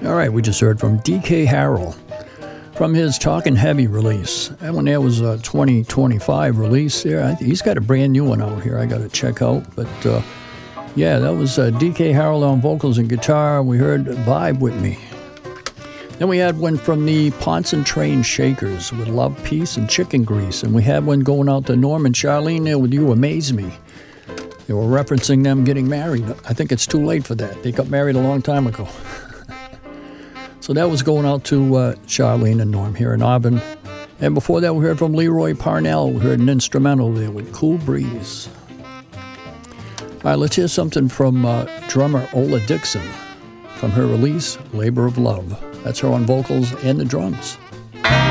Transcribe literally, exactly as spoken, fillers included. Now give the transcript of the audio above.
All right, we just heard from D K Harrell from his Talkin' Heavy release. That one there was a twenty twenty-five release there. He's got a brand new one out here I got to check out. But uh, yeah, that was uh, D K Harrell on vocals and guitar. We heard Vibe With Me. Then we had one from the Ponson Train Shakers with Love, Peace, and Chicken Grease. And we had one going out to Norm and Charlene there with You Amaze Me. They were referencing them getting married. I think it's too late for that. They got married a long time ago. So that was going out to uh, Charlene and Norm here in Auburn. And before that, we heard from Leroy Parnell. We heard an instrumental there with Cool Breeze. All right, let's hear something from uh, drummer Ola Dixon from her release, Labor of Love. That's her on vocals and the drums.